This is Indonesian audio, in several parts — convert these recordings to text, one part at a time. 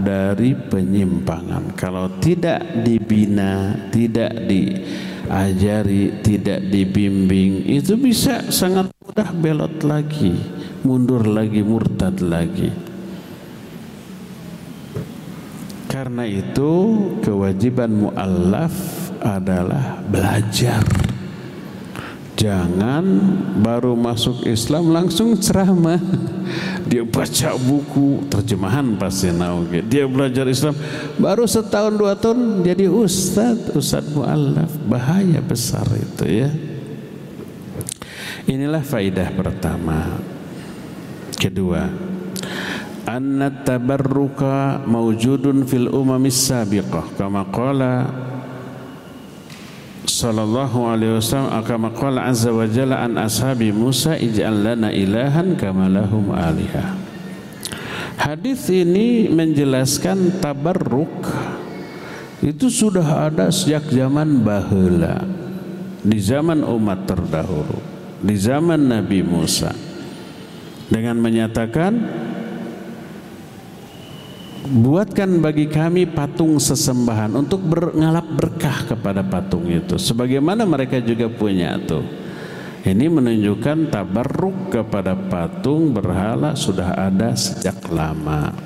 dari penyimpangan. Kalau tidak dibina, tidak diajari, tidak dibimbing, itu bisa sangat mudah belot lagi, mundur lagi, murtad lagi. Karena itu kewajiban mu'allaf adalah belajar. Jangan baru masuk Islam langsung ceramah. Dia baca buku terjemahan pasti tahu. Dia belajar Islam baru setahun 2 tahun jadi ustadz mu'allaf. Bahaya besar itu ya. Inilah faidah pertama. Kedua, anna tabarruka mawjudun fil umamis sabiqah kama qala sallallahu alaihi wasallam, kama qala azza wa jalla an ashabi Musa ij'al lana ilahan kama lahum alihah. Hadis ini menjelaskan tabarruk itu sudah ada sejak zaman baheula, di zaman umat terdahulu, di zaman Nabi Musa, dengan menyatakan buatkan bagi kami patung sesembahan untuk ngalap berkah kepada patung itu, sebagaimana mereka juga punya tuh. Ini menunjukkan tabarruk kepada patung berhala sudah ada sejak lama.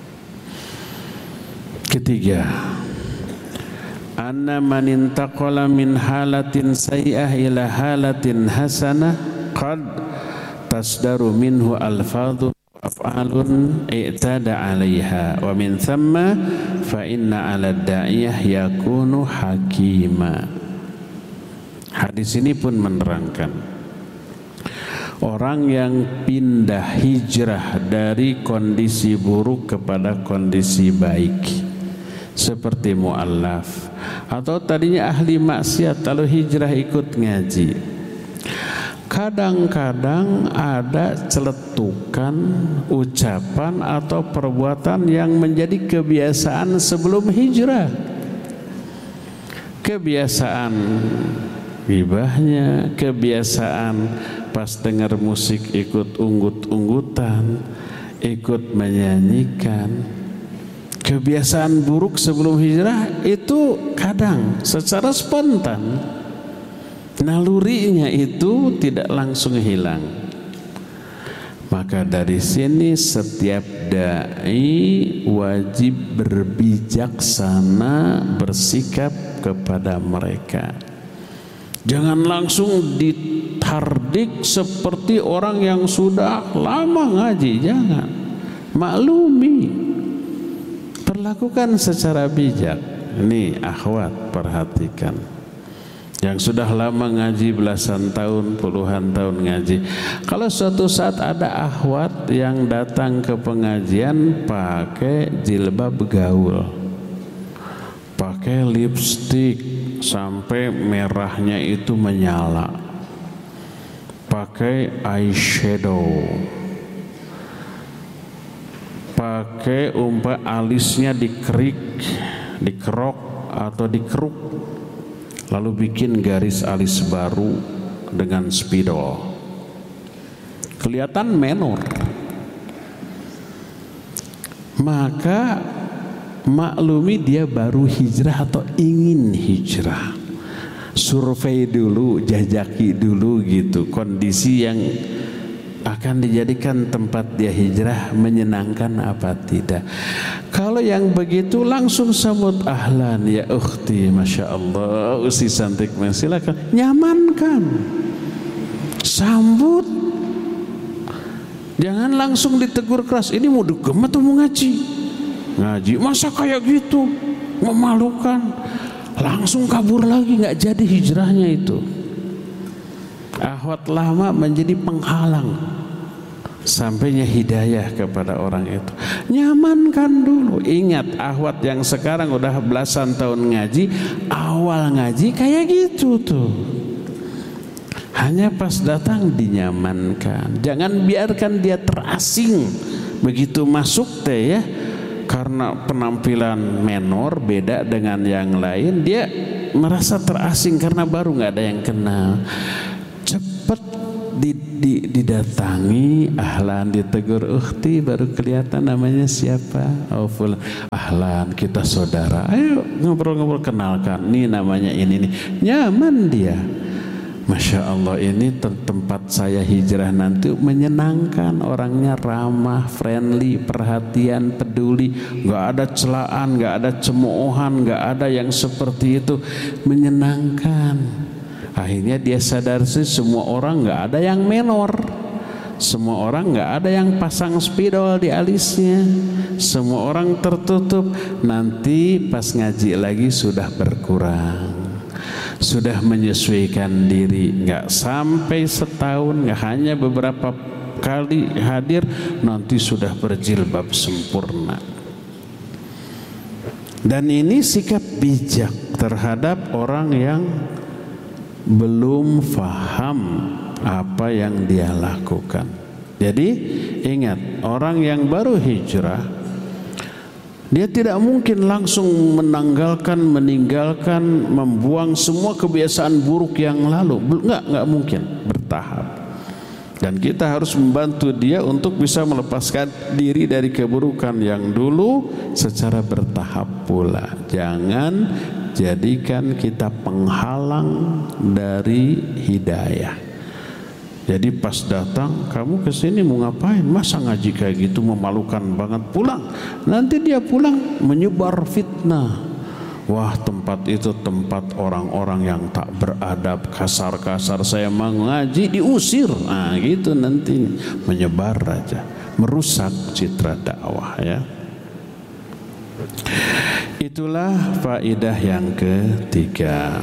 Ketiga, anna man intaqala min halatin sayyi'ah ila halatin hasanah qad tasdaru minhu alfadhu af'alun i'tada 'alaiha wa min thamma fa inna 'ala da'iyah yakunu hakima. Hadis ini pun menerangkan orang yang pindah hijrah dari kondisi buruk kepada kondisi baik, seperti mu'allaf atau tadinya ahli maksiat lalu hijrah ikut ngaji. Kadang-kadang ada celetukan ucapan atau perbuatan yang menjadi kebiasaan sebelum hijrah. Kebiasaan gibahnya, kebiasaan pas dengar musik ikut unggut-unggutan, ikut menyanyikan. Kebiasaan buruk sebelum hijrah itu kadang secara spontan, nalurinya itu tidak langsung hilang. Maka dari sini setiap dai wajib berbijaksana bersikap kepada mereka. Jangan langsung ditardik seperti orang yang sudah lama ngaji, jangan. Maklumi, perlakukan secara bijak. Ini akhwat, perhatikan. Yang sudah lama ngaji belasan tahun, puluhan tahun ngaji. Kalau suatu saat ada akhwat yang datang ke pengajian pakai jilbab gaul, pakai lipstik sampai merahnya itu menyala, pakai eyeshadow, pakai alisnya dikerik, dikerok atau dikeruk, lalu bikin garis alis baru dengan spidol, kelihatan menor. Maka maklumi dia baru hijrah atau ingin hijrah. Survei dulu, jajaki dulu gitu kondisi yang akan dijadikan tempat dia hijrah menyenangkan apa tidak. Kalau yang begitu langsung sambut, ahlan ya ukhti, masya Allah, usi cantik, silakan, nyamankan, sambut. Jangan langsung ditegur keras, ini mau dugem atau mau ngaji? Ngaji, masa kayak gitu, memalukan. Langsung kabur lagi, nggak jadi hijrahnya itu. Akhwat lama menjadi penghalang sampainya hidayah kepada orang itu. Nyamankan dulu. Ingat, akhwat yang sekarang udah belasan tahun ngaji, awal ngaji kayak gitu tuh. Hanya pas datang dinyamankan. Jangan biarkan dia terasing begitu masuk teh ya. Karena penampilan menor beda dengan yang lain, dia merasa terasing karena baru nggak ada yang kenal. Cepat didatangi, ahlan, ditegur ukhti, baru kelihatan namanya siapa. Oh fulan, ahlan, kita saudara, ayo ngobrol-ngobrol, kenalkan, nih namanya ini nih. Nyaman dia. Masya Allah, ini tempat saya hijrah nanti menyenangkan, orangnya ramah, friendly, perhatian, peduli, nggak ada celaan, nggak ada cemoohan, nggak ada yang seperti itu, menyenangkan. Akhirnya dia sadar sih, semua orang nggak ada yang menor, semua orang nggak ada yang pasang spidol di alisnya, semua orang tertutup. Nanti pas ngaji lagi sudah berkurang, sudah menyesuaikan diri, nggak sampai setahun, nggak hanya beberapa kali hadir, nanti sudah berjilbab sempurna. Dan ini sikap bijak terhadap orang yang belum faham apa yang dia lakukan. Jadi ingat, orang yang baru hijrah, dia tidak mungkin langsung meninggalkan, membuang semua kebiasaan buruk yang lalu. Enggak mungkin, bertahap. Dan kita harus membantu dia untuk bisa melepaskan diri dari keburukan yang dulu secara bertahap pula. Jangan jadikan kita penghalang dari hidayah. Jadi pas datang, kamu kesini mau ngapain? Masa ngaji kayak gitu, memalukan banget, pulang. Nanti dia pulang menyebar fitnah. Wah, tempat itu tempat orang-orang yang tak beradab, kasar-kasar, saya mau ngaji diusir. Nah gitu nanti, menyebar aja, merusak citra dakwah ya. Itulah faedah yang ketiga.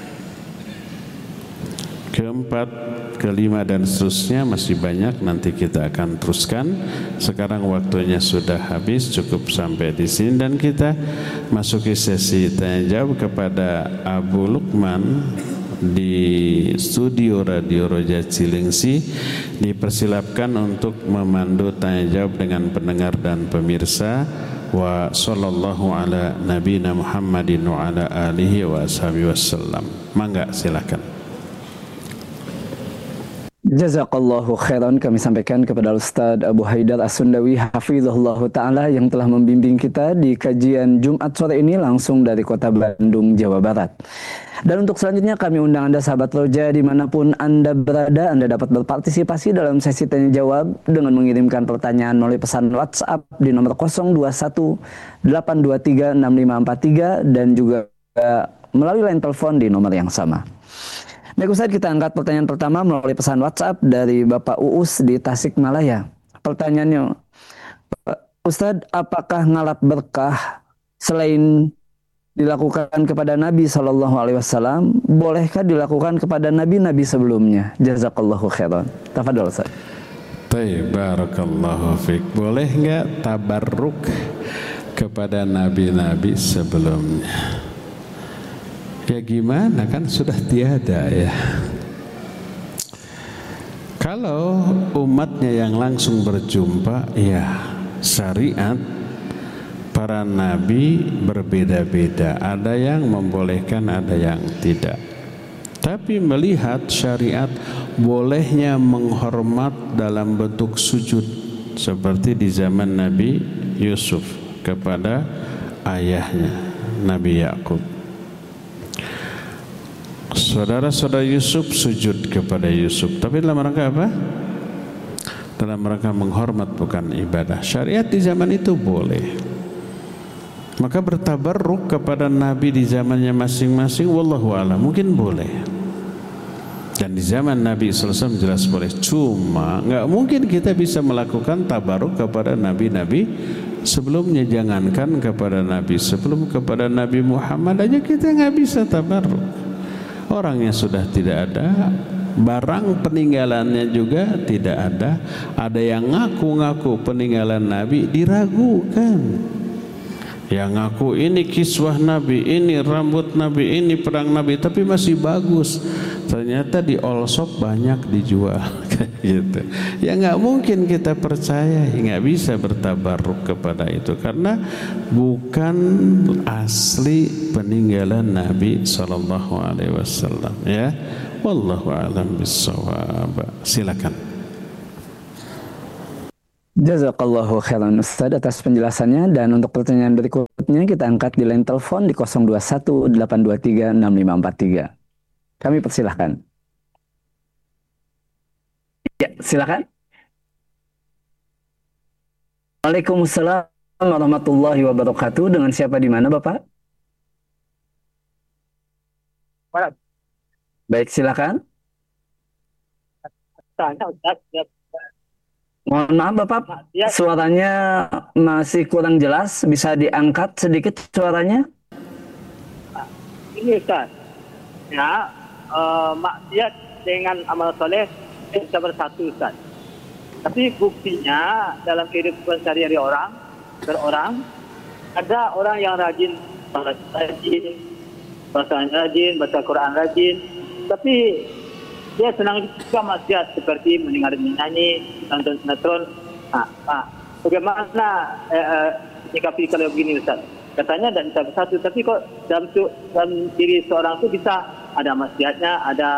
Keempat, kelima dan seterusnya masih banyak, nanti kita akan teruskan. Sekarang waktunya sudah habis, cukup sampai di sini dan kita masuki sesi tanya jawab kepada Abu Lukman di studio Radio Roja Cilengsi. Dipersilapkan untuk memandu tanya jawab dengan pendengar dan pemirsa. Wa sallallahu ala nabiyina Muhammadin wa ala alihi wa ashabihi wasallam. Mangga silakan. Jazakallahu khairan, kami sampaikan kepada Ustadz Abu Haidar As-Sundawi hafizahullah ta'ala yang telah membimbing kita di kajian Jumat sore ini langsung dari kota Bandung, Jawa Barat. Dan untuk selanjutnya kami undang Anda sahabat Roja dimanapun Anda berada, Anda dapat berpartisipasi dalam sesi tanya jawab dengan mengirimkan pertanyaan melalui pesan WhatsApp di nomor 021-823-6543 dan juga melalui line telepon di nomor yang sama. Baik Ustaz, kita angkat pertanyaan pertama melalui pesan WhatsApp dari Bapak Uus di Tasikmalaya. Pertanyaannya, Ustaz, apakah ngalap berkah selain dilakukan kepada Nabi SAW, bolehkah dilakukan kepada nabi-nabi sebelumnya? Jazakallahu khairan. Tafadhol Ustaz. Baik, barakallahu fiik. Boleh enggak tabarruk kepada nabi-nabi sebelumnya? Ya gimana, kan sudah tiada ya. Kalau umatnya yang langsung berjumpa, ya syariat para nabi berbeda-beda. Ada yang membolehkan, ada yang tidak. Tapi melihat syariat bolehnya menghormat dalam bentuk sujud, seperti di zaman Nabi Yusuf kepada ayahnya Nabi Yakub. Saudara-saudara Yusuf sujud kepada Yusuf, tapi dalam rangka apa? Dalam rangka menghormat, bukan ibadah. Syariat di zaman itu boleh. Maka bertabarruk kepada Nabi di zamannya masing-masing, wallahu a'lam, mungkin boleh. Dan di zaman Nabi SAW jelas boleh. Cuma nggak mungkin kita bisa melakukan tabarruk kepada nabi-nabi sebelumnya. Jangankan kepada Nabi sebelum, kepada Nabi Muhammad aja kita nggak bisa tabarruk. Orangnya sudah tidak ada, barang peninggalannya juga tidak ada. Ada yang ngaku-ngaku peninggalan Nabi, diragukan. Yang ngaku ini kiswah Nabi, ini rambut Nabi, ini perang Nabi, tapi masih bagus. Ternyata di all shop banyak dijual. gitu. Ya nggak mungkin kita percaya, nggak bisa bertabarruk kepada itu karena bukan asli peninggalan Nabi Sallallahu Alaihi Wasallam. Ya, wallahu a'lam bishawab. Silakan. Jazakallahu khairan Ustaz atas penjelasannya, dan untuk pertanyaan berikutnya kita angkat di line telepon di 0218236543. Kami persilahkan. Ya, silakan. Waalaikumsalam warahmatullahi wabarakatuh. Dengan siapa di mana, Bapak? Baik, silakan. Mohon maaf Bapak, suaranya masih kurang jelas. Bisa diangkat sedikit suaranya? Ini Ustaz, ya, maksiat dengan amal soleh bisa bersatu Ustaz. Tapi buktinya dalam kehidupan sehari-hari orang ada orang yang rajin baca Quran rajin, tapi dia senang juga maksiat seperti mendengar nyanyi, nonton sinetron. Bagaimana menyikapi kalau begini Ustaz? Katanya tidak bisa bersatu, tapi kok dalam diri seorang itu bisa ada maksiatnya, ada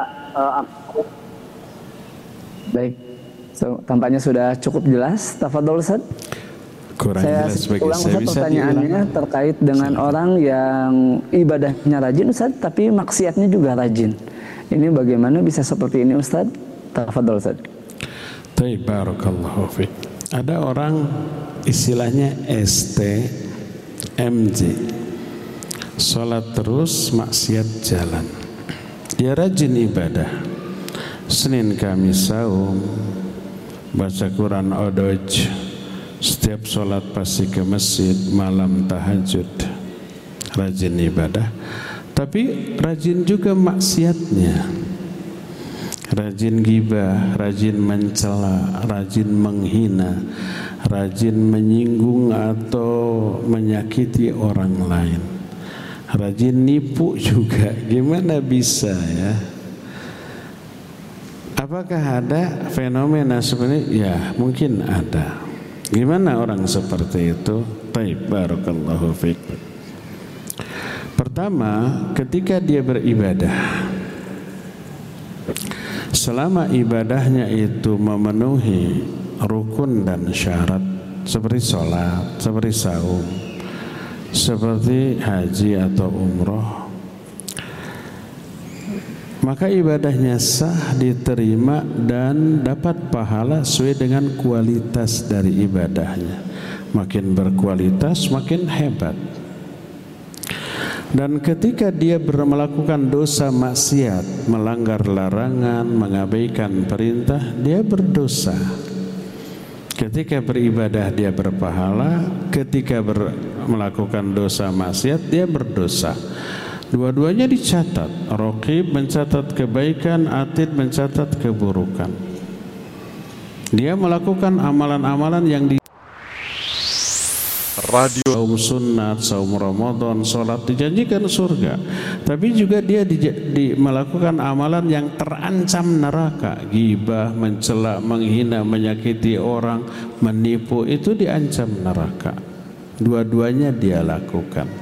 Baik, tampaknya sudah cukup jelas. Tafadhol Ustaz. Kurang Saya jelas bagi ulang saya. Ustaz Bisa pertanyaannya diulang? terkait dengan orang yang ibadahnya rajin Ustaz, tapi maksiatnya juga rajin. Ini bagaimana bisa seperti ini Ustaz? Tafadhol Ustaz. Baik, barakallahu fiik. Ada orang istilahnya STMJ, sholat terus maksiat jalan. Dia rajin ibadah, Senin Kamis saum, baca Quran odoj, setiap sholat pasti ke masjid, malam tahajud, rajin ibadah. Tapi rajin juga maksiatnya, rajin gibah, rajin mencela, rajin menghina, rajin menyinggung atau menyakiti orang lain, rajin nipu juga. Gimana bisa ya? Apakah ada fenomena seperti ini? Ya mungkin ada. Gimana orang seperti itu? Baik, barakallahu fiik. Pertama, ketika dia beribadah, selama ibadahnya itu memenuhi rukun dan syarat seperti sholat, seperti saum, seperti haji atau umroh, maka ibadahnya sah, diterima dan dapat pahala sesuai dengan kualitas dari ibadahnya. Makin berkualitas makin hebat. Dan ketika dia melakukan dosa maksiat, melanggar larangan, mengabaikan perintah, dia berdosa. Ketika beribadah dia berpahala, ketika melakukan dosa maksiat dia berdosa. Dua-duanya dicatat. Raqib mencatat kebaikan, Atid mencatat keburukan. Dia melakukan amalan-amalan yang radio, saum sunat, saum Ramadan, sholat dijanjikan surga. Tapi juga dia melakukan amalan yang terancam neraka. Gibah, mencela, menghina, menyakiti orang, menipu, itu diancam neraka. Dua-duanya dia lakukan.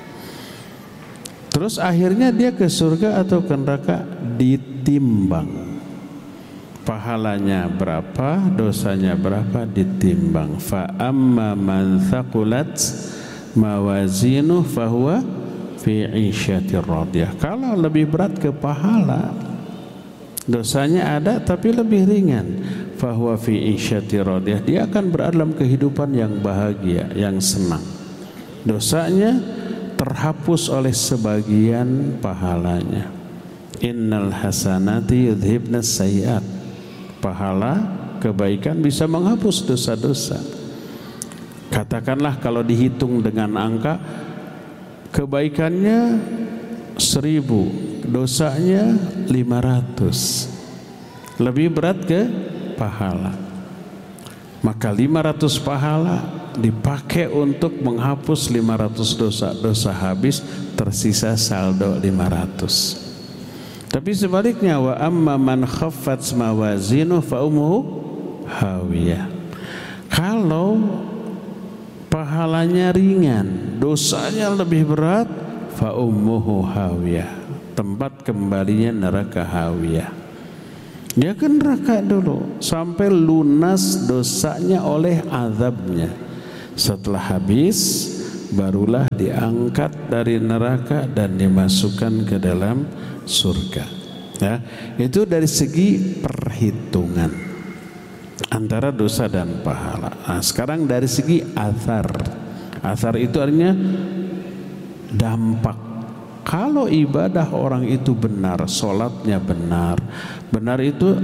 Terus akhirnya dia ke surga atau ke neraka? Ditimbang. Pahalanya berapa, dosanya berapa, ditimbang. Fa amma man thaqulat mawazinuh fahuwa fi 'isyatir radiyah. Kalau lebih berat ke pahala, dosanya ada tapi lebih ringan, fahuwa fi 'isyatir radiyah. Dia akan berada dalam kehidupan yang bahagia, yang senang. Dosanya terhapus oleh sebagian pahalanya. Innal hasanati yudhibnas sayyi'at. Pahala kebaikan bisa menghapus dosa-dosa. Katakanlah kalau dihitung dengan angka, kebaikannya 1000, dosanya 500. Lebih berat ke pahala. Maka 500 pahala dipakai untuk menghapus 500 dosa. Dosa habis, tersisa saldo 500. Tapi sebaliknya, wa amma man khaffat mawazinu fa ummuhu hawiyah. Kalau pahalanya ringan, dosanya lebih berat, fa ummuhu hawiyah, tempat kembalinya neraka hawiyah. Dia ke neraka dulu sampai lunas dosanya oleh azabnya. Setelah habis, barulah diangkat dari neraka dan dimasukkan ke dalam surga. Ya, itu dari segi perhitungan antara dosa dan pahala. Nah, sekarang dari segi athar. Athar itu artinya dampak. Kalau ibadah orang itu benar, sholatnya benar, benar itu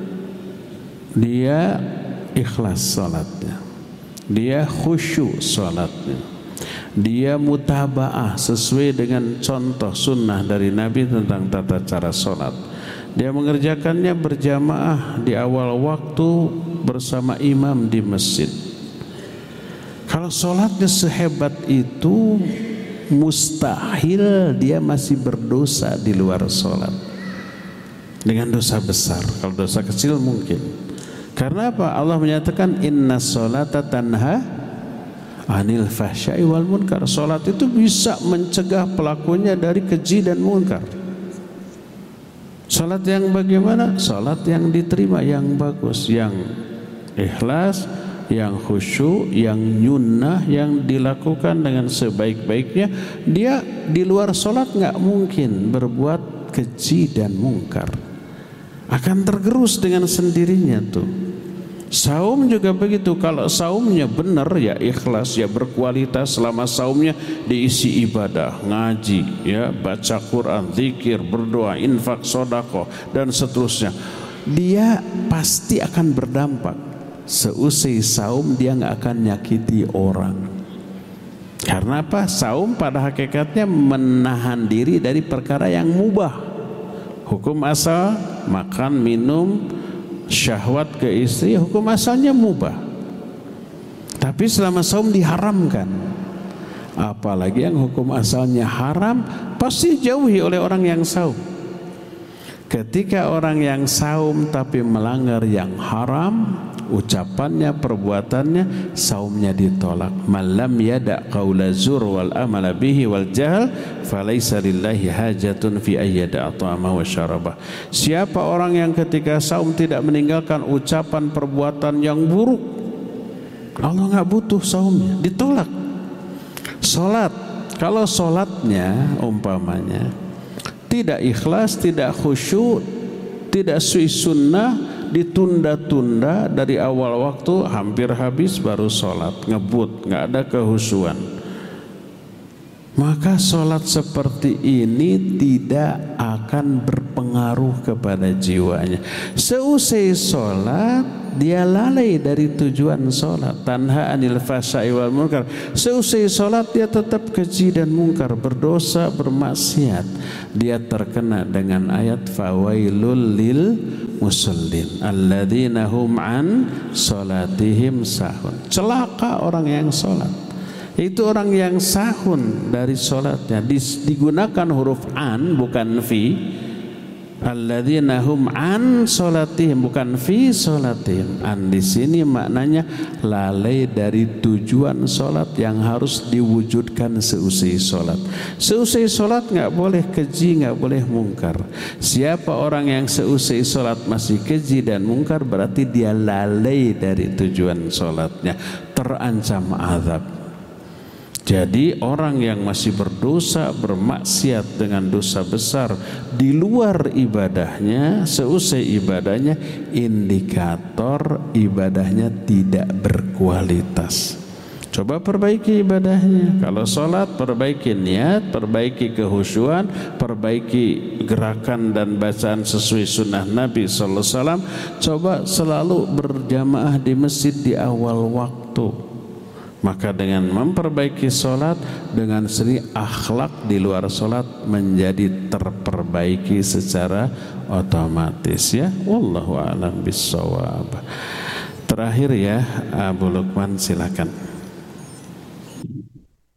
dia ikhlas sholatnya, dia khusyuk sholatnya, dia mutabaah sesuai dengan contoh sunnah dari Nabi tentang tata cara sholat, dia mengerjakannya berjamaah di awal waktu bersama imam di masjid. Kalau sholatnya sehebat itu, mustahil dia masih berdosa di luar sholat dengan dosa besar. Kalau dosa kecil mungkin. Karena apa? Allah menyatakan inna sholata tanha anil fahsya'i wal munkar. Sholat itu bisa mencegah pelakunya dari keji dan munkar. Sholat yang bagaimana? Sholat yang diterima, yang bagus, yang ikhlas, yang khusyuk, yang nyunnah, yang dilakukan dengan sebaik-baiknya. Dia di luar sholat nggak mungkin berbuat keji dan mungkar, akan tergerus dengan sendirinya tuh. Saum juga begitu. Kalau saumnya benar, ya ikhlas, ya berkualitas, selama saumnya diisi ibadah, ngaji, ya baca Quran, zikir, berdoa, infak, sedekah dan seterusnya, dia pasti akan berdampak. Seusai saum dia nggak akan nyakiti orang. Karena apa? Saum pada hakikatnya menahan diri dari perkara yang mubah. Hukum asal makan, minum, syahwat ke istri, hukum asalnya mubah. Tapi selama saum diharamkan. Apalagi yang hukum asalnya haram, pasti jauhi oleh orang yang saum. Ketika orang yang saum tapi melanggar yang haram, ucapannya, perbuatannya, saumnya ditolak. Malam yada qaula zur wal amala bihi wal jahl falaysa lillahi hajatun fi ayyada at'ama wa syarabah. Siapa orang yang ketika saum tidak meninggalkan ucapan perbuatan yang buruk, Allah enggak butuh saumnya, ditolak. Salat, kalau salatnya umpamanya tidak ikhlas, tidak khusyuk, tidak sunnah, ditunda-tunda dari awal waktu hampir habis baru sholat, ngebut, nggak ada kehusuan, maka sholat seperti ini tidak akan berpengaruh kepada jiwanya. Seusai sholat dia lalai dari tujuan sholat, tanha anil fahsya'i wal munkar. Seusai sholat dia tetap keji dan mungkar, berdosa, bermaksiat. Dia terkena dengan ayat fawailul lil musallin alladzina hum an salatihim sahun. Celaka orang yang sholat. Itu orang yang sahun dari sholatnya. Digunakan huruf an bukan fi. Alladzina hum an sholatihim bukan fi sholatihim. An di sini maknanya lalai dari tujuan sholat yang harus diwujudkan seusai sholat. Seusai sholat nggak boleh keji, nggak boleh mungkar. Siapa orang yang seusai sholat masih keji dan mungkar, berarti dia lalai dari tujuan sholatnya, terancam azab. Jadi orang yang masih berdosa, bermaksiat dengan dosa besar di luar ibadahnya, seusai ibadahnya, indikator ibadahnya tidak berkualitas. Coba perbaiki ibadahnya. Kalau sholat, perbaiki niat, perbaiki kehusyuan, perbaiki gerakan dan bacaan sesuai sunnah Nabi sallallahu alaihi wasallam. Coba selalu berjamaah di masjid di awal waktu. Maka dengan memperbaiki sholat, dengan seni akhlak di luar sholat menjadi terperbaiki secara otomatis, ya. Wallahu a'lam bissawab. Terakhir ya, Abu Lukman silakan.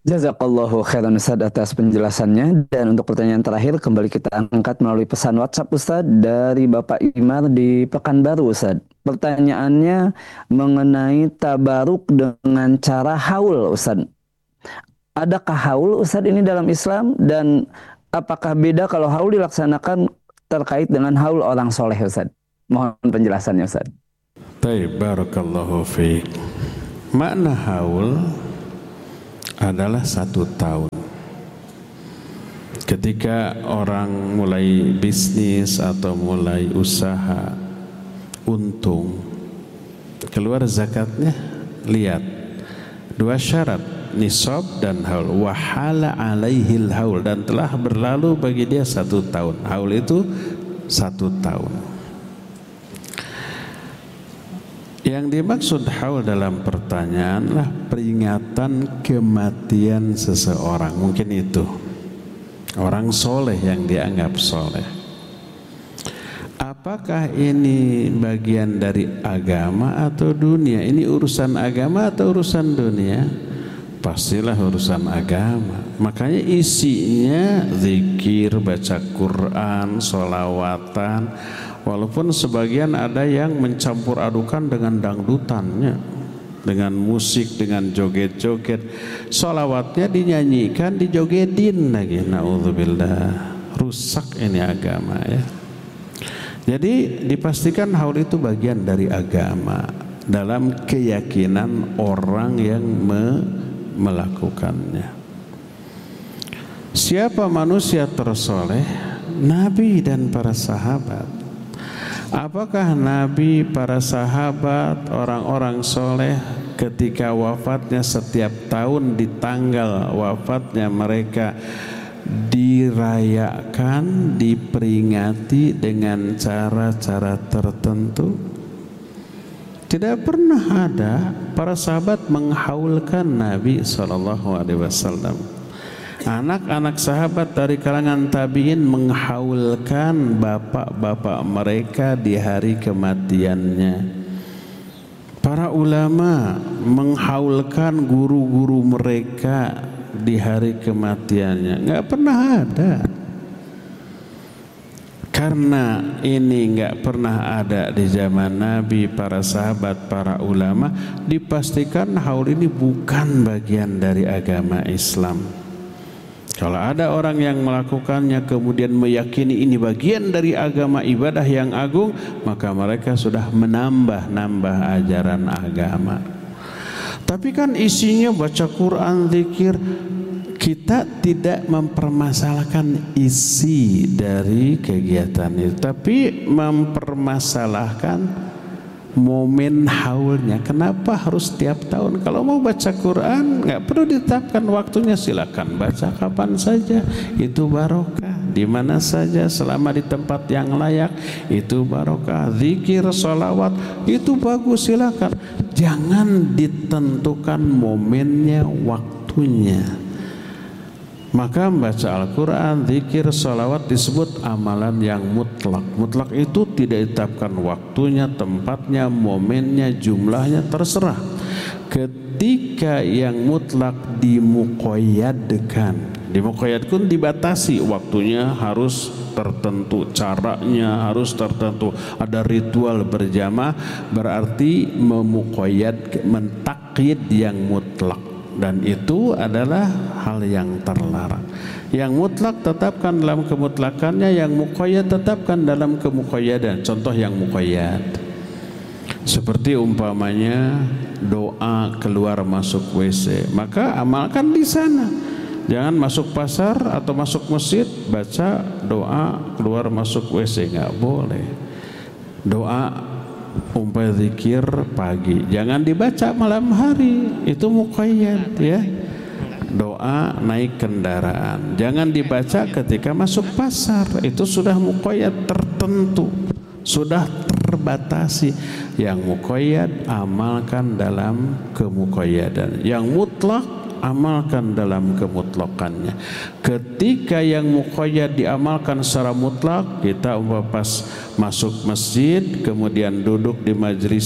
Jazakallahu khairan Ustaz atas penjelasannya. Dan untuk pertanyaan terakhir kembali kita angkat melalui pesan WhatsApp Ustaz dari Bapak Imar di Pekanbaru Ustaz. Pertanyaannya mengenai tabaruk dengan cara haul Ustaz. Adakah haul Ustaz ini dalam Islam, dan apakah beda kalau haul dilaksanakan terkait dengan haul orang soleh Ustaz? Mohon penjelasannya Ustaz. Baik, barakallahu fiik. Makna haul adalah 1 tahun. Ketika orang mulai bisnis atau mulai usaha untung, keluar zakatnya, lihat 2 syarat, nisab dan haul. Wahala alaihil haul, dan telah berlalu bagi dia 1 tahun. Haul itu 1 tahun. Yang dimaksud haul dalam pertanyaanlah peringatan kematian seseorang. Mungkin itu orang soleh yang dianggap soleh. Apakah ini bagian dari agama atau dunia? Ini urusan agama atau urusan dunia? Pastilah urusan agama. Makanya isinya zikir, baca Quran, sholawatan. Walaupun sebagian ada yang mencampur adukan dengan dangdutannya, dengan musik, dengan joget-joget. Sholawatnya dinyanyikan, dijogetin lagi. Na'udzubillah. Rusak ini agama ya. Jadi dipastikan haul itu bagian dari agama dalam keyakinan orang yang melakukannya. Siapa manusia tersoleh? Nabi dan para sahabat. Apakah Nabi, para sahabat, orang-orang soleh ketika wafatnya setiap tahun di tanggal wafatnya mereka dirayakan, diperingati dengan cara-cara tertentu? Tidak pernah ada para sahabat menghaulkan Nabi SAW. Anak-anak sahabat dari kalangan tabi'in menghaulkan bapak-bapak mereka di hari kematiannya. Para ulama menghaulkan guru-guru mereka di hari kematiannya. Nggak pernah ada. Karena ini nggak pernah ada di zaman Nabi, para sahabat, para ulama, dipastikan haul ini bukan bagian dari agama Islam. Kalau ada orang yang melakukannya kemudian meyakini ini bagian dari agama ibadah yang agung, maka mereka sudah menambah-nambah ajaran agama. Tapi kan isinya baca Quran, zikir. Kita tidak mempermasalahkan isi dari kegiatan itu, tapi mempermasalahkan momen haulnya. Kenapa harus tiap tahun? Kalau mau baca Quran nggak perlu ditetapkan waktunya, silakan baca kapan saja, itu barokah. Di mana saja selama di tempat yang layak, itu barokah. Zikir, sholawat itu bagus, silakan. Jangan ditentukan momennya, waktunya. Maka membaca Al-Quran, zikir, sholawat disebut amalan yang mutlak. Mutlak itu tidak ditetapkan waktunya, tempatnya, momennya, jumlahnya, terserah. Ketika yang mutlak dimuqayyadkan, dimuqayyadkan dibatasi, waktunya harus tertentu, caranya harus tertentu, ada ritual berjamaah, berarti memuqayyad, mentakyid yang mutlak. Dan itu adalah hal yang terlarang. Yang mutlak tetapkan dalam kemutlakannya, yang muqayyad tetapkan dalam kemuqayyadan. Contoh yang muqayyad seperti umpamanya doa keluar masuk WC, maka amalkan di sana. Jangan masuk pasar atau masuk masjid baca doa keluar masuk WC, nggak boleh. Doa umpamanya zikir pagi jangan dibaca malam hari, itu muqayyad ya. Doa naik kendaraan jangan dibaca ketika masuk pasar, itu sudah muqayyad, tertentu, sudah terbatasi. Yang muqayyad amalkan dalam kemuqayyadan, yang mutlak amalkan dalam kemutlakannya. Ketika yang muqayyad diamalkan secara mutlak, kita pas masuk masjid kemudian duduk di majelis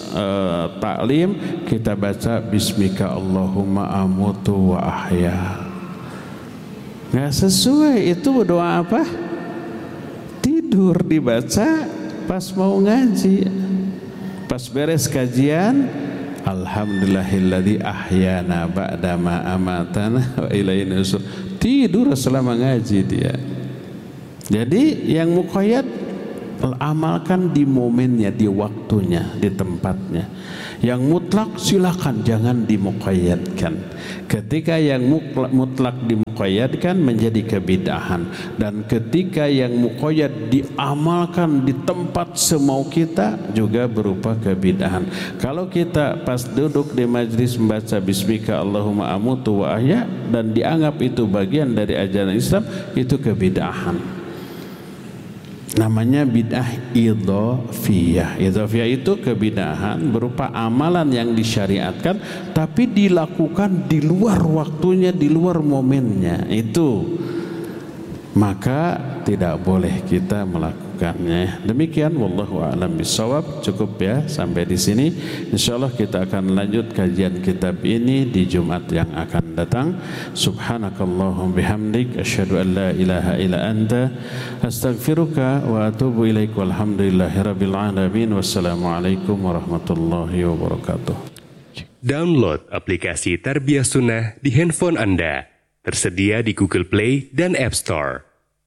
taklim kita baca bismika Allahumma amutu wa ahya. Nggak sesuai. Itu doa apa? Tidur dibaca pas mau ngaji. Pas beres kajian, alhamdulillahilladzi ahyana ba'dama amatana wa ilaihi nusyur. Tidur selama ngaji dia. Jadi yang muqayyad amalkan di momennya, di waktunya, di tempatnya. Yang mutlak silakan jangan dimuqayyadkan. Ketika yang mutlak dimuqayyadkan menjadi kebid'ahan, dan ketika yang muqayyad diamalkan di tempat semau kita juga berupa kebid'ahan. Kalau kita pas duduk di majlis membaca bismika Allahumma amutu wa ahya dan dianggap itu bagian dari ajaran Islam, itu kebid'ahan. Namanya bid'ah idhofiyah. Idhofiyah itu kebid'ahan berupa amalan yang disyariatkan tapi dilakukan di luar waktunya, di luar momennya. Itu maka tidak boleh kita melakukannya. Demikian, wallahu a'lam bishawab. Cukup ya sampai di sini. Insyaallah kita akan lanjut kajian kitab ini di Jumat yang akan datang. Subhanakallahumma bihamdik asyhadu an la ilaha illa anta astaghfiruka wa atubu ilaik. Walhamdulillahirabbil alamin. Wassalamualaikum warahmatullahi wabarakatuh. Download aplikasi Tarbiyah Sunnah di handphone Anda. Tersedia di Google Play dan App Store.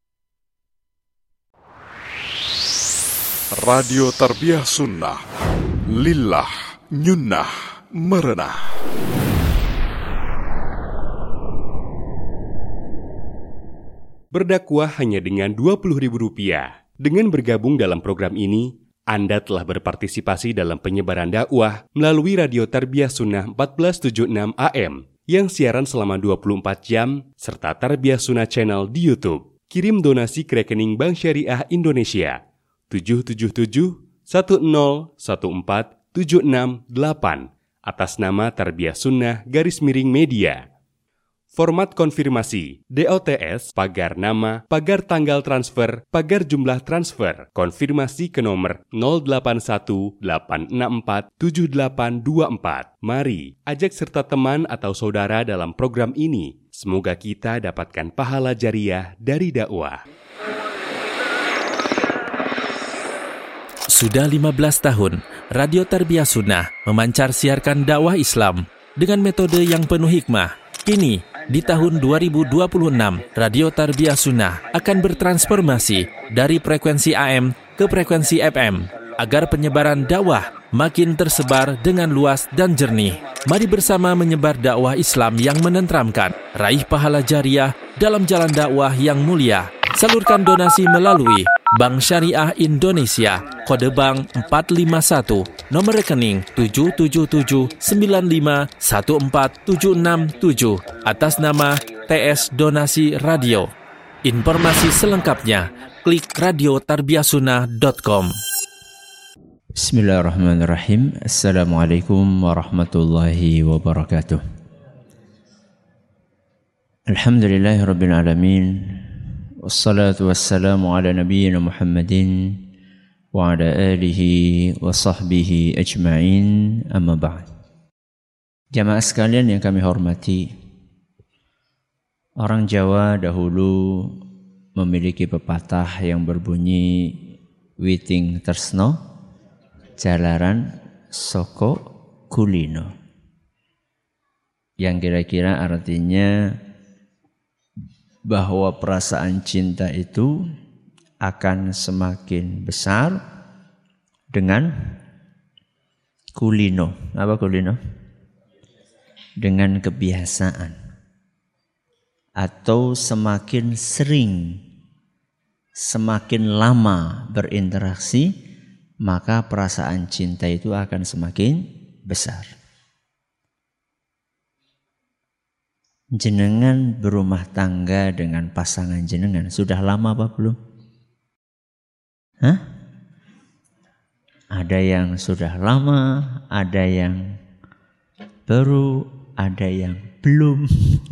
Radio Tarbiyah Sunnah, lillah, nyunnah, merenah. Berdakwah hanya dengan Rp20.000. Dengan bergabung dalam program ini, Anda telah berpartisipasi dalam penyebaran dakwah melalui Radio Tarbiyah Sunnah 1476 AM. Yang siaran selama 24 jam, serta Tarbiyah Sunnah Channel di YouTube. Kirim donasi ke rekening Bank Syariah Indonesia 777-1014-768 atas nama Tarbiyah Sunnah _media. Format konfirmasi DOTS pagar nama, pagar tanggal transfer, pagar jumlah transfer. Konfirmasi ke nomor 0818647824. Mari ajak serta teman atau saudara dalam program ini. Semoga kita dapatkan pahala jariah dari dakwah. Sudah 15 tahun, Radio Tarbiyah Sunnah memancar siarkan dakwah Islam dengan metode yang penuh hikmah. Kini, di tahun 2026, Radio Tarbiyah Sunnah akan bertransformasi dari frekuensi AM ke frekuensi FM agar penyebaran dakwah makin tersebar dengan luas dan jernih. Mari bersama menyebar dakwah Islam yang menenteramkan, raih pahala jariah dalam jalan dakwah yang mulia. Salurkan donasi melalui Bank Syariah Indonesia, kode bank 451, nomor rekening 777951477 atas nama TS Donasi Radio. Informasi selengkapnya klik radiotarbiyahsunnah.com. Bismillahirrahmanirrahim. Assalamualaikum warahmatullahi wabarakatuh. Alhamdulillahirabbil alamin. Wassalatu wassalamu ala nabiyyina Muhammadin wa ala alihi wa sahbihi ajma'in, amma ba'd. Jamaah sekalian yang kami hormati, orang Jawa dahulu memiliki pepatah yang berbunyi witing tresno jalaran soko kulino, yang kira-kira artinya bahwa perasaan cinta itu akan semakin besar dengan kulino. Apa kulino? Dengan kebiasaan. Atau semakin sering, semakin lama berinteraksi, maka perasaan cinta itu akan semakin besar. Jenengan berumah tangga dengan pasangan jenengan sudah lama apa belum? Hah? Ada yang sudah lama, ada yang baru, ada yang belum.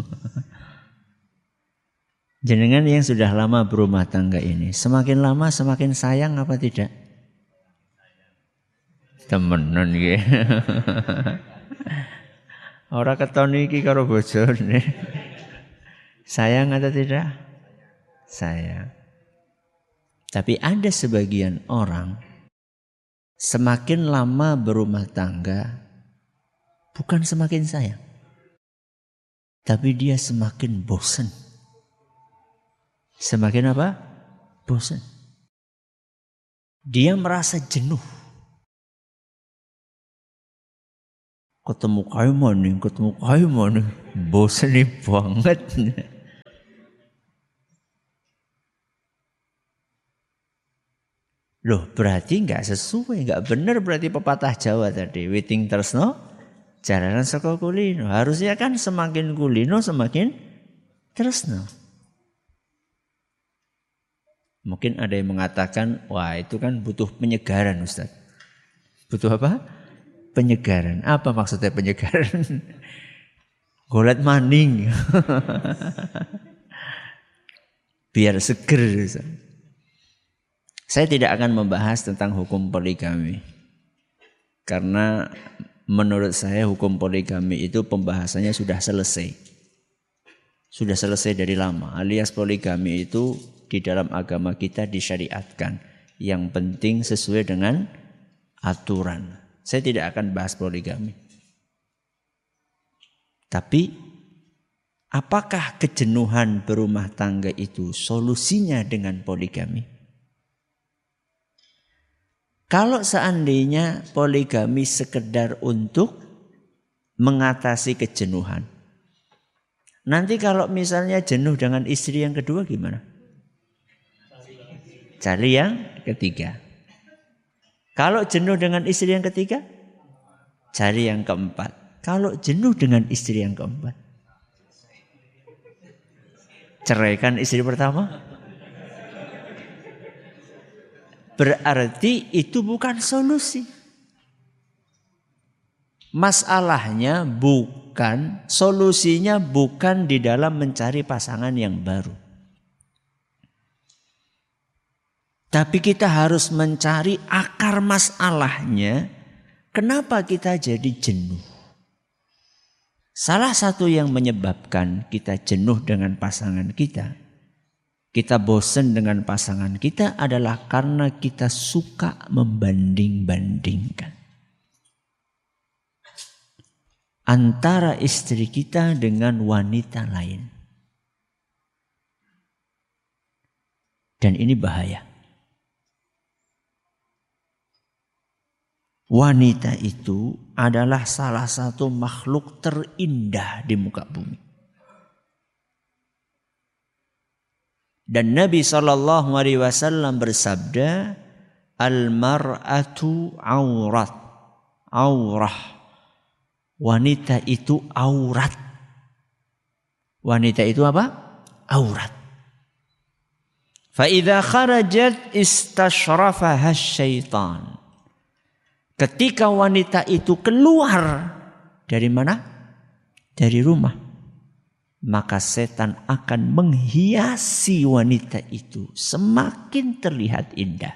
Jenengan yang sudah lama berumah tangga ini, semakin lama semakin sayang apa tidak? Temenan iki. Ora keton iki karo bojone. Sayang atau tidak? Sayang. Tapi ada sebagian orang semakin lama berumah tangga bukan semakin sayang, tapi dia semakin bosan. Semakin apa? Bosan. Dia merasa jenuh. Ketemu kayu maning, bosan nih banget. Loh, berarti nggak sesuai, nggak benar berarti pepatah Jawa tadi. Witing tresno, jalanan saka kulino. Harusnya kan semakin kulino semakin tresno. Mungkin ada yang mengatakan, wah itu kan butuh penyegaran Ustaz. Butuh apa? Penyegaran. Apa maksudnya penyegaran? Golet maning. Biar seger Ustaz. Saya tidak akan membahas tentang hukum poligami. Karena menurut saya hukum poligami itu pembahasannya sudah selesai. Sudah selesai dari lama. Alias poligami itu di dalam agama kita disyariatkan. Yang penting sesuai dengan aturan. Saya tidak akan bahas poligami. Tapi apakah kejenuhan berumah tangga itu solusinya dengan poligami? Kalau seandainya poligami sekedar untuk mengatasi kejenuhan. Nanti kalau misalnya jenuh dengan istri yang kedua gimana? Cari yang ketiga. Kalau jenuh dengan istri yang ketiga, cari yang keempat. Kalau jenuh dengan istri yang keempat, ceraikan istri pertama. Berarti itu bukan solusi. Masalahnya bukan, solusinya bukan di dalam mencari pasangan yang baru. Tapi kita harus mencari akar masalahnya. Kenapa kita jadi jenuh? Salah satu yang menyebabkan kita jenuh dengan pasangan kita bosan dengan pasangan kita adalah karena kita suka membanding-bandingkan antara istri kita dengan wanita lain. Dan ini bahaya. Wanita itu adalah salah satu makhluk terindah di muka bumi. Dan Nabi SAW bersabda, al-mar'atu aurat. Aurah. Wanita itu aurat. Wanita itu apa? Aurat. Fa-idza kharajat istashrafaha syaitan. Ketika wanita itu keluar dari mana? Dari rumah. Maka setan akan menghiasi wanita itu semakin terlihat indah.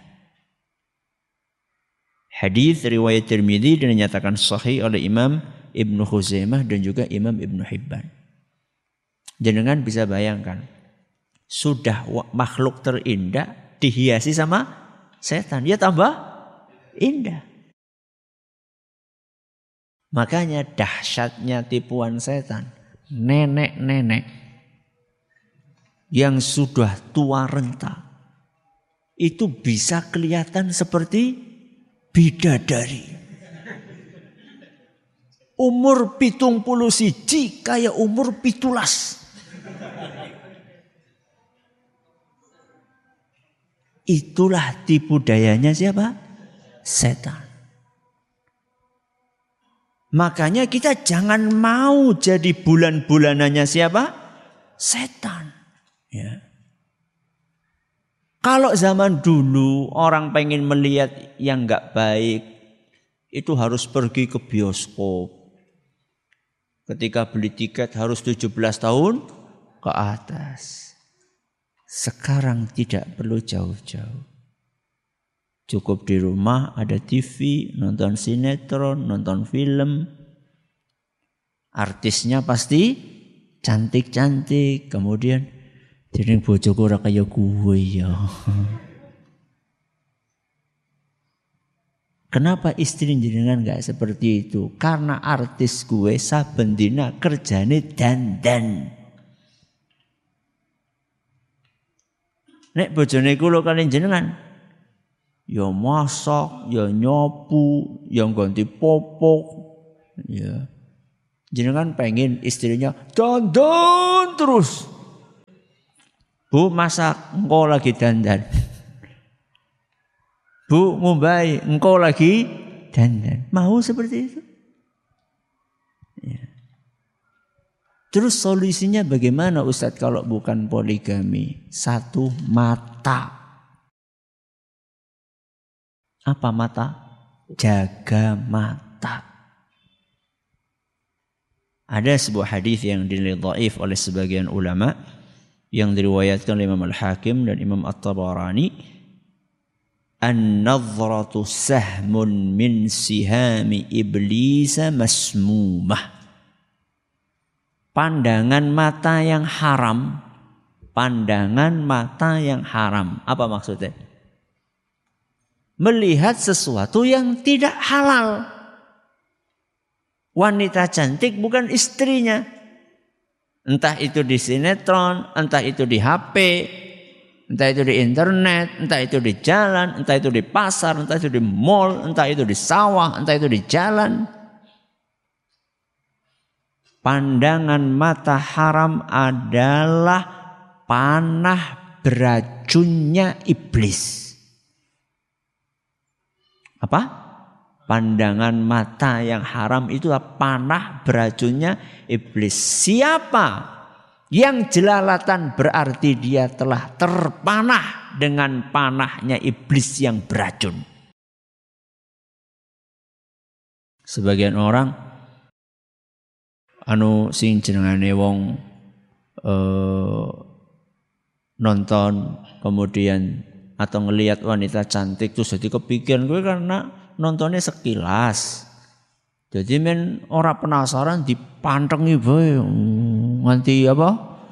Hadis riwayat Tirmidzi dan dinyatakan sahih oleh Imam Ibnu Khuzaimah dan juga Imam Ibnu Hibban. Jenengan bisa bayangkan, sudah makhluk terindah dihiasi sama setan, dia tambah indah. Makanya dahsyatnya tipuan setan. Nenek-nenek yang sudah tua renta itu bisa kelihatan seperti bidadari. Umur 71 kayak umur 17. Itulah tipu dayanya siapa? Setan. Makanya kita jangan mau jadi bulan-bulanannya siapa? Setan. Ya. Kalau zaman dulu orang pengen melihat yang enggak baik, itu harus pergi ke bioskop. Ketika beli tiket harus 17 tahun ke atas. Sekarang tidak perlu jauh-jauh. Cukup di rumah ada TV, nonton sinetron, nonton film. Artisnya pasti cantik-cantik. Kemudian jadi bojoku ora kaya gue ya. Kenapa istri jenengan enggak seperti itu? Karena artis gue saben dina kerjane dandan. Nek bojone kula kalian jenengan ya masak, ya nyapu, ya ganti popok, ya. Jenengan pengen istrinya dandan terus. Bu masak, engkau lagi dandan. Bu ngumbai, engkau lagi dandan. Mau seperti itu? Ya. Terus solusinya bagaimana Ustadz kalau bukan poligami? Satu, mata. Apa mata? Jaga mata. Ada sebuah hadis yang dinilai dhaif oleh sebagian ulama yang diriwayatkan oleh Imam Al-Hakim dan Imam At-Tabarani. An-nadhratu sahmun min sihami iblisa masmumah. Pandangan mata yang haram. Pandangan mata yang haram. Apa maksudnya? Melihat sesuatu yang tidak halal. Wanita cantik bukan istrinya. Entah itu di sinetron, entah itu di HP, entah itu di internet, entah itu di jalan, entah itu di pasar, entah itu di mall, entah itu di sawah, entah itu di jalan. Pandangan mata haram adalah panah beracunnya iblis. Apa? Pandangan mata yang haram itu panah beracunnya iblis. Siapa yang jelalatan berarti dia telah terpanah dengan panahnya iblis yang beracun. Sebagian orang sing jenengane wong nonton kemudian atau ngelihat wanita cantik terus jadi kepikiran gue karena nontonnya sekilas. Jadi men ora penasaran dipantengi bae nganti apa?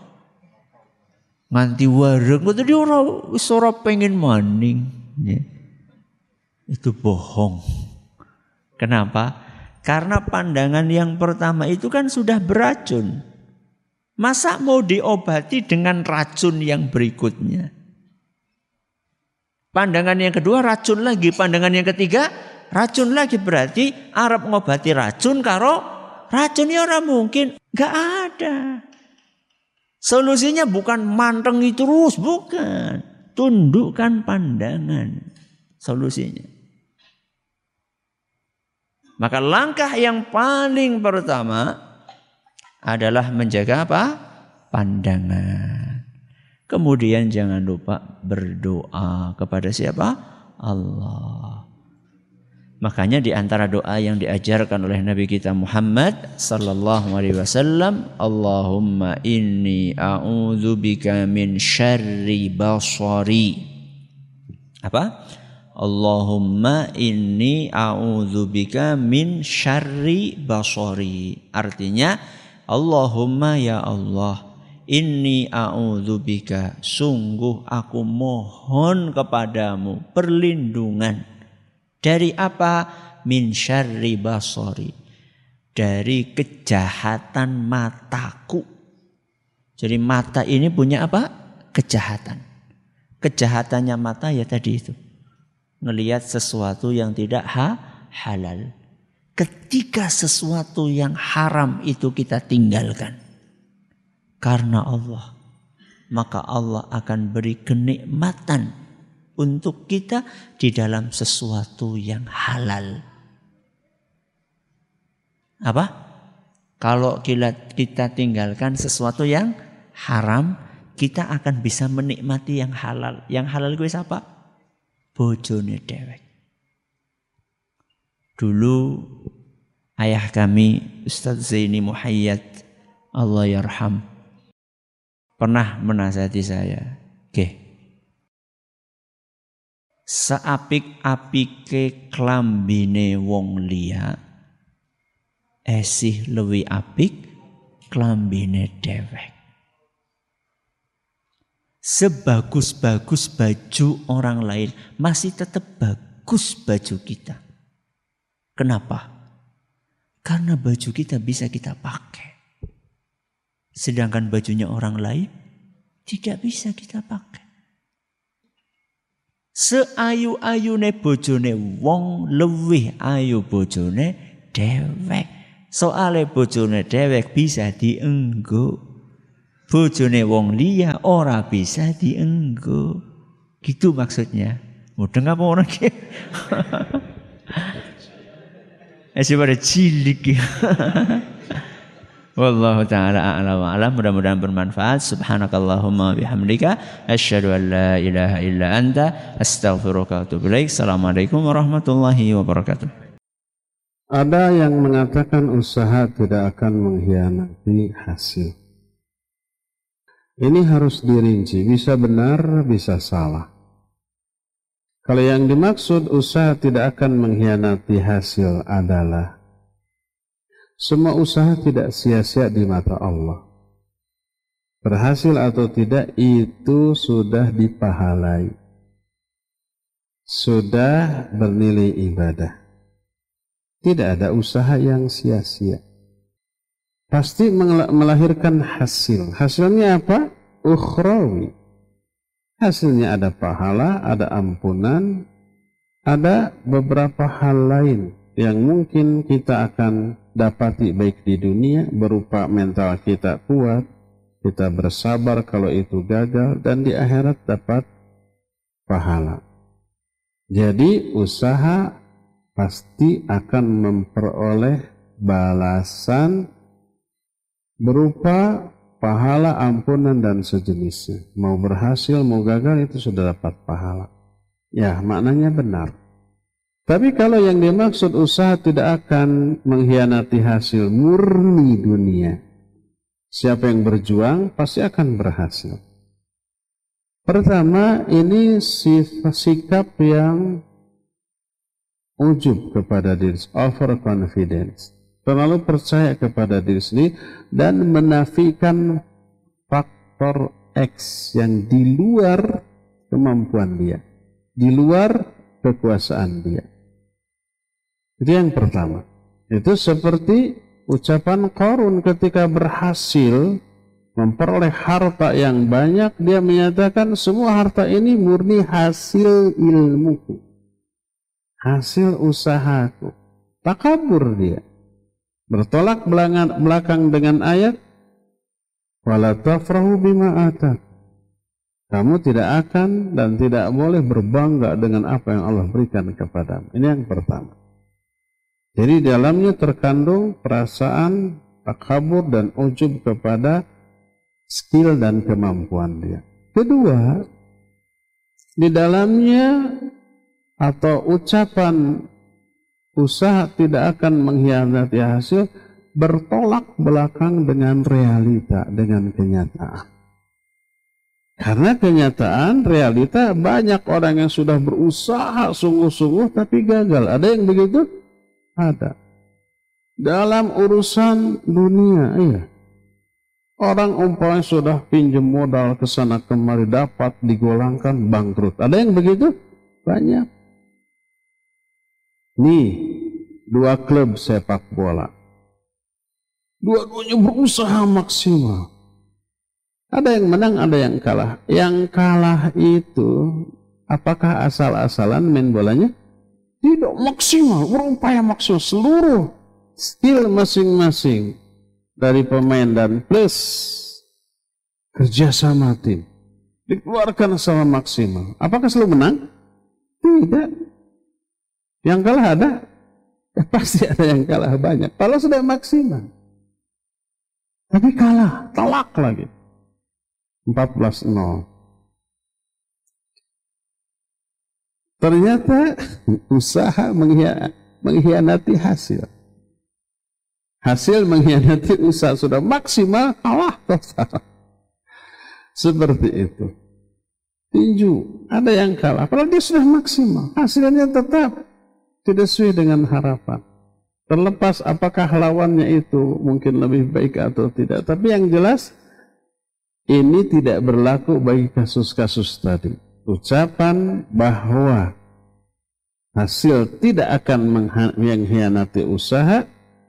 Nganti wareg tadi ora pengen maning. Ya. Itu bohong. Kenapa? Karena pandangan yang pertama itu kan sudah beracun. Masa mau diobati dengan racun yang berikutnya? Pandangan yang kedua racun lagi, pandangan yang ketiga racun lagi, berarti Arab ngobati racun karo racun ya ora mungkin, enggak ada. Solusinya bukan mantengi terus, bukan. Tundukkan pandangan. Solusinya. Maka langkah yang paling pertama adalah menjaga apa? Pandangan. Kemudian jangan lupa berdoa kepada siapa? Allah. Makanya di antara doa yang diajarkan oleh Nabi kita Muhammad sallallahu alaihi wasallam, Allahumma inni a'udzubika min syarri basari. Apa? Allahumma inni a'udzubika min syarri basari. Artinya, Allahumma ya Allah, inni a'udzubika, sungguh aku mohon kepadamu perlindungan dari apa? Min syarri basari, dari kejahatan mataku. Jadi mata ini punya apa? Kejahatan. Kejahatannya mata ya tadi itu, ngelihat sesuatu yang tidak halal. Ketika sesuatu yang haram itu kita tinggalkan karena Allah, maka Allah akan beri kenikmatan untuk kita di dalam sesuatu yang halal. Apa? Kalau kita tinggalkan sesuatu yang haram, kita akan bisa menikmati yang halal. Yang halal gue siapa? Bojone dewek. Dulu ayah kami Ustadz Zaini Muhayyad, Allah yarham, pernah menasihati saya, Seapik-apike klambine wong liya esih luwih apik klambine dhewek. Sebagus-bagus baju orang lain masih tetap bagus baju kita. Kenapa? Karena baju kita bisa kita pakai. Sedangkan bajunya orang lain tidak bisa kita pakai. Seayu-ayune bojone wong luwih ayu bojone dhewek. Soale bojone dhewek bisa dienggo. Bojone wong liya ora bisa dienggo. Gitu maksudnya. Mudeng apa orang ki? Pada cilik. Wallahu ta'ala a'lam wa a'lam. Mudah-mudahan bermanfaat. Subhanakallahumma bihamdika asyhadu an la ilaha illa anta astaghfiruka wa atubu ilaik. Assalamualaikum warahmatullahi wabarakatuh. Ada yang mengatakan usaha tidak akan mengkhianati hasil. Ini harus dirinci, bisa benar, bisa salah. Kalau yang dimaksud usaha tidak akan mengkhianati hasil adalah semua usaha tidak sia-sia di mata Allah. Berhasil atau tidak itu sudah dipahalai, sudah bernilai ibadah. Tidak ada usaha yang sia-sia. Pasti melahirkan hasil. Hasilnya apa? Ukhrawi. Hasilnya ada pahala, ada ampunan, ada beberapa hal lain yang mungkin kita akan dapati baik di dunia berupa mental kita kuat, kita bersabar kalau itu gagal, dan di akhirat dapat pahala. Jadi usaha pasti akan memperoleh balasan berupa pahala, ampunan, dan sejenisnya. Mau berhasil, mau gagal, itu sudah dapat pahala. Ya, maknanya benar. Tapi kalau yang dimaksud usaha tidak akan mengkhianati hasil murni dunia, siapa yang berjuang pasti akan berhasil. Pertama, ini sikap yang ujub kepada diri, overconfidence. Terlalu percaya kepada diri sendiri dan menafikan faktor X yang di luar kemampuan dia, di luar kekuasaan dia. Itu yang pertama. Itu seperti ucapan Qarun ketika berhasil memperoleh harta yang banyak, dia menyatakan semua harta ini murni hasil ilmuku, hasil usahaku. Takabur dia. Bertolak belakang dengan ayat wala tafrahu bima atak. Kamu tidak akan dan tidak boleh berbangga dengan apa yang Allah berikan kepadamu. Ini yang pertama. Jadi dalamnya terkandung perasaan takabur dan ujub kepada skill dan kemampuan dia. Kedua, di dalamnya atau ucapan usaha tidak akan mengkhianati hasil bertolak belakang dengan realita, dengan kenyataan. Karena kenyataan, realita, banyak orang yang sudah berusaha sungguh-sungguh tapi gagal. Ada yang begitu? Ada. Dalam urusan dunia, iya. Orang umpamanya sudah pinjam modal ke sana kemari, dapat digolangkan, bangkrut. Ada yang begitu? Banyak. Nih, 2 klub sepak bola. Dua-duanya berusaha maksimal. Ada yang menang, ada yang kalah. Yang kalah itu, apakah asal-asalan main bolanya? Tidak, maksimal, berupaya maksimal. Seluruh skill masing-masing dari pemain dan plus kerjasama tim dikeluarkan secara maksimal. Apakah selalu menang? Tidak. Yang kalah ada? Ya, pasti ada yang kalah banyak. Kalau sudah maksimal. Tapi kalah, telak lagi. 14-0. Ternyata usaha mengkhianati hasil. Hasil mengkhianati usaha, sudah maksimal, kalah total. Seperti itu. tinju, ada yang kalah. Padahal dia sudah maksimal, hasilnya tetap tidak sesuai dengan harapan. Terlepas apakah lawannya itu mungkin lebih baik atau tidak. Tapi yang jelas ini tidak berlaku bagi kasus-kasus tadi. Ucapan bahwa hasil tidak akan mengkhianati usaha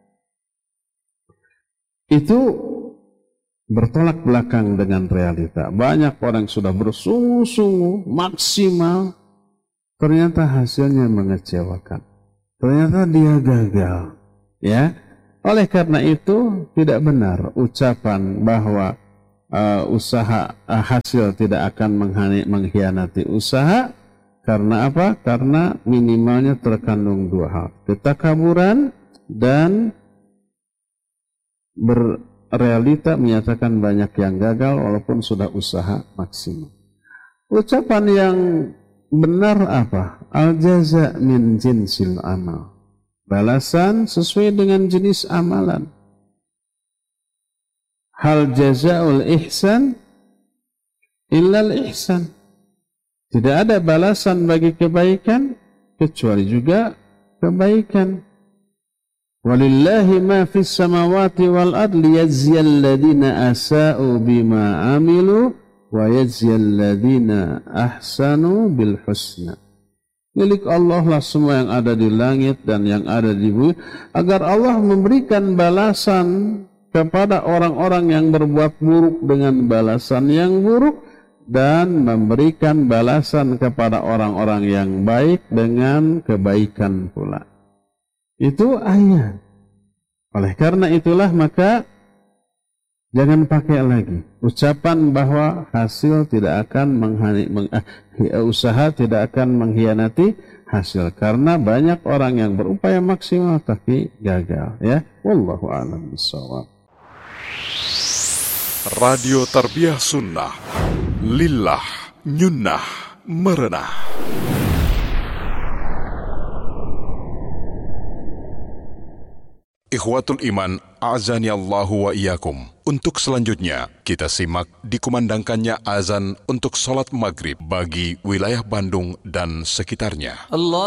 itu bertolak belakang dengan realita. Banyak orang sudah bersungguh-sungguh maksimal, ternyata hasilnya mengecewakan. Ternyata dia gagal. Ya, oleh karena itu tidak benar ucapan bahwa hasil tidak akan mengkhianati usaha. Karena apa? Karena minimalnya terkandung dua hal: ketakaburan dan realita menyatakan banyak yang gagal walaupun sudah usaha maksimal. Ucapan yang benar apa? Al-jaza min jinsil amal. Balasan sesuai dengan jenis amalan. Hal jazaul ihsan illal ihsan. Tidak ada balasan bagi kebaikan kecuali juga kebaikan. Walillahi ma fis samawati wal ardi yajziyal ladina asa'u bima amilu wa yajziyal ladina ahsanu bil husna. Milik Allah lah semua yang ada di langit dan yang ada di bumi, agar Allah memberikan balasan kepada orang-orang yang berbuat buruk dengan balasan yang buruk, dan memberikan balasan kepada orang-orang yang baik dengan kebaikan pula. Itu ayat. Oleh karena itulah maka jangan pakai lagi ucapan bahwa hasil tidak akan usaha tidak akan mengkhianati hasil, karena banyak orang yang berupaya maksimal tapi gagal. Ya, wallahu a'lam bishawab. Radio Tarbiyah Sunnah, lillah nyunnah merenah. Ikhwatul iman, a'zani Allahu wa iyyakum. Untuk selanjutnya, kita simak dikumandangkannya azan untuk sholat maghrib bagi wilayah Bandung dan sekitarnya.